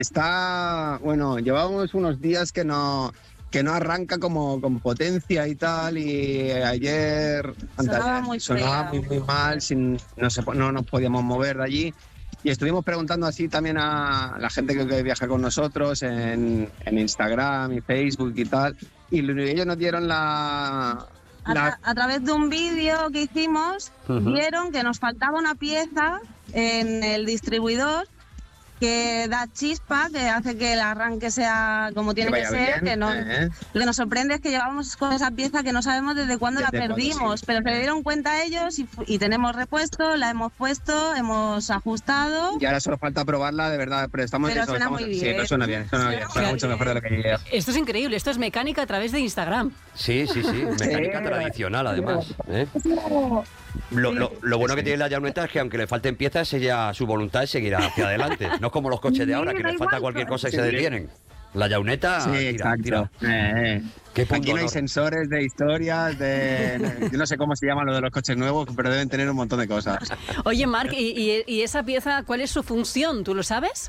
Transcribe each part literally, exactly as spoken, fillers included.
Está, bueno, llevábamos unos días que no que no arranca como con potencia y tal, y ayer sonaba muy, sonaba muy, muy mal, sin, no, se, no nos podíamos mover de allí. Y estuvimos preguntando así también a la gente que, que viaja con nosotros en, en Instagram y Facebook y tal, y ellos nos dieron la... A, la... tra- a través de un vídeo que hicimos, uh-huh. vieron que nos faltaba una pieza en el distribuidor que da chispa, que hace que el arranque sea como tiene que, que ser, bien, que no, eh. Lo que nos sorprende es que llevamos con esa pieza que no sabemos desde cuándo desde la perdimos, cuando, sí. pero se dieron cuenta ellos y, y tenemos repuesto, la hemos puesto, hemos ajustado. Y ahora solo falta probarla, de verdad, pero estamos... Pero eso, suena estamos, muy bien. Sí, pero suena bien, suena bien, suena mucho mejor de lo que yo. Esto es increíble, esto es mecánica a través de Instagram. Sí, sí, sí, mecánica sí. tradicional además, ¿eh? Lo, lo, lo bueno que tiene la Yauneta es que aunque le falten piezas, ella, su voluntad es seguir hacia adelante. No es como los coches de ahora, que les falta cualquier cosa y se detienen. La Yauneta, sí, tira, tira. Eh, eh. Aquí no hay sensores de historias, de... Yo no sé cómo se llama lo de los coches nuevos, pero deben tener un montón de cosas. Oye, Marc, ¿y, y, y esa pieza cuál es su función? ¿Tú lo sabes?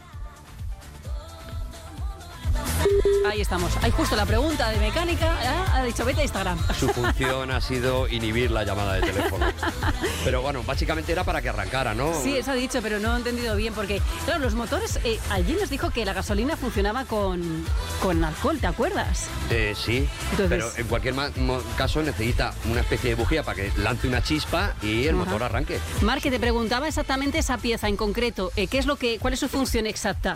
Ahí estamos. Hay justo la pregunta de mecánica. ¿eh? Ha dicho, vete a Instagram. Su función ha sido inhibir la llamada de teléfono. Pero bueno, básicamente era para que arrancara, ¿no? Sí, eso ha dicho, pero no he entendido bien. Porque, claro, los motores... Eh, allí nos dijo que la gasolina funcionaba con, con alcohol, ¿te acuerdas? Eh, sí, Entonces... pero en cualquier ma- caso necesita una especie de bujía para que lance una chispa y el Ajá. motor arranque. Marc, te preguntaba exactamente esa pieza en concreto. Eh, ¿qué es lo que, ¿Cuál es su función exacta?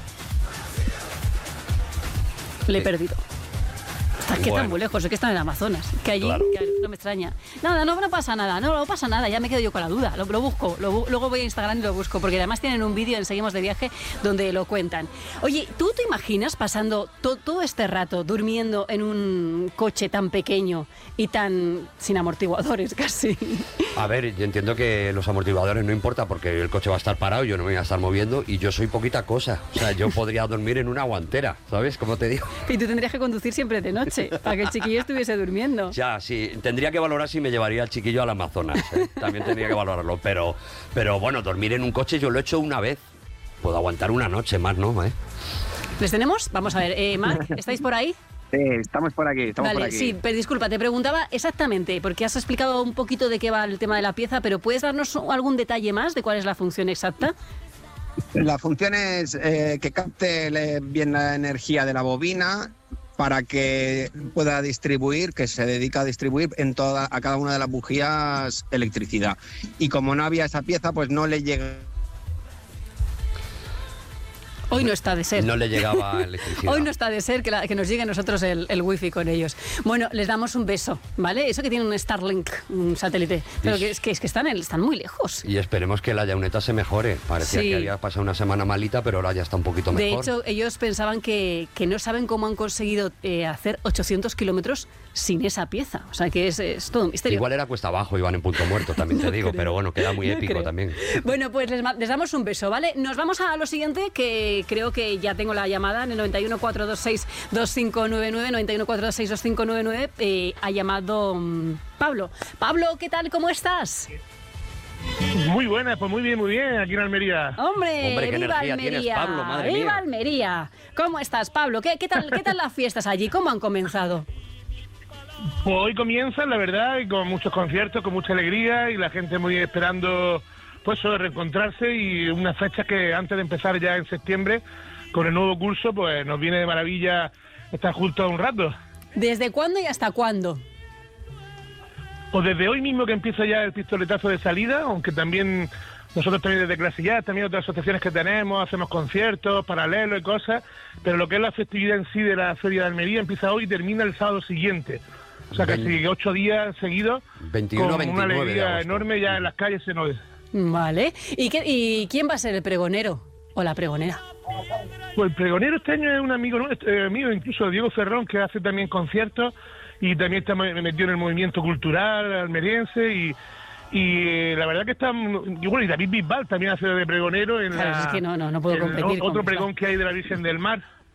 Le he perdido. Estás que bueno. están muy lejos, es que están en Amazonas. Que allí, claro. que no me extraña. Nada, no, no pasa nada, no, no pasa nada, ya me quedo yo con la duda. Lo, lo busco, lo, luego voy a Instagram y lo busco, porque además tienen un vídeo en Seguimos de Viaje donde lo cuentan. Oye, ¿tú te imaginas pasando to, todo este rato durmiendo en un coche tan pequeño y tan sin amortiguadores casi? A ver, yo entiendo que los amortiguadores no importa porque el coche va a estar parado, yo no me voy a estar moviendo y yo soy poquita cosa. O sea, yo podría dormir en una guantera, ¿sabes? ¿Cómo te digo? Y tú tendrías que conducir siempre de noche para que el chiquillo estuviese durmiendo. Ya, sí. Tendría que valorar si me llevaría al chiquillo al Amazonas, ¿eh? También tendría que valorarlo. Pero, pero bueno, dormir en un coche yo lo he hecho una vez. Puedo aguantar una noche más, ¿no? ¿Eh? ¿Les tenemos? Vamos a ver. Eh, Marc, ¿estáis por ahí? Sí, estamos por aquí, estamos vale, por aquí. Sí, pero disculpa, te preguntaba exactamente, porque has explicado un poquito de qué va el tema de la pieza, pero ¿puedes darnos algún detalle más de cuál es la función exacta? La función es eh, que capte bien la energía de la bobina para que pueda distribuir, que se dedica a distribuir en toda, a cada una de las bujías electricidad. Y como no había esa pieza, pues no le llega... Hoy no está de ser. No le llegaba electricidad. Hoy no está de ser que, la, que nos llegue a nosotros el, el wifi con ellos. Bueno, les damos un beso, ¿vale? Eso que tiene un Starlink, un satélite. Pero que es que, es que están, están muy lejos. Y esperemos que la Yauneta se mejore. Parecía sí. que había pasado una semana malita, pero ahora ya está un poquito mejor. De hecho, ellos pensaban que, que no saben cómo han conseguido eh, hacer ochocientos kilómetros sin esa pieza. O sea, que es, es todo un misterio. Igual era cuesta abajo, iban en punto muerto, también no te digo. Creo. Pero bueno, queda muy no épico creo. también. Bueno, pues les, les damos un beso, ¿vale? Nos vamos a lo siguiente, que creo que ya tengo la llamada en el noventa y uno, cuatrocientos veintiséis, veinticinco noventa y nueve, noventa y uno, cuatrocientos veintiséis, veinticinco noventa y nueve. Eh, ha llamado um, Pablo. Pablo, ¿qué tal? ¿Cómo estás? Muy buena, pues muy bien, muy bien, aquí en Almería. Hombre, Hombre qué viva energía Almería, tienes, Pablo, madre viva mía. Almería. ¿Cómo estás, Pablo? ¿Qué, qué, tal, ¿Qué tal las fiestas allí? ¿Cómo han comenzado? Pues hoy comienzan, la verdad, y con muchos conciertos, con mucha alegría, y la gente muy esperando, pues, eso, reencontrarse, y unas fechas que antes de empezar ya en septiembre, con el nuevo curso, pues nos viene de maravilla estar juntos un rato. ¿Desde cuándo y hasta cuándo? Pues desde hoy mismo que empieza ya el pistoletazo de salida, aunque también nosotros también desde Clase Ya, también otras asociaciones que tenemos, hacemos conciertos paralelos y cosas, pero lo que es la festividad en sí de la Feria de Almería empieza hoy y termina el sábado siguiente. O sea, casi ocho días seguidos, veintiuno, con veintinueve una alegría enorme ya en las calles se nos... Vale. ¿Y, qué, ¿Y quién va a ser el pregonero o la pregonera? Pues el pregonero este año es un amigo eh, mío, incluso Diego Ferrón, que hace también conciertos y también está metido en el movimiento cultural almeriense y, y eh, la verdad que está... Y bueno, y David Bisbal también hace de pregonero en claro, la, es que no, no, no puedo competir otro con pregón que hay de la Virgen del Mar.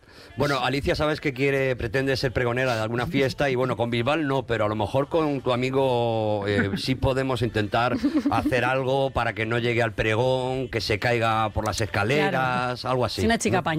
Bueno, Alicia, sabes que quiere, pretende ser pregonera de alguna fiesta y bueno, con Bisbal no, pero a lo mejor con tu amigo eh, sí podemos intentar hacer algo para que no llegue al pregón, que se caiga por las escaleras, claro. algo así. Es una chica ¿no?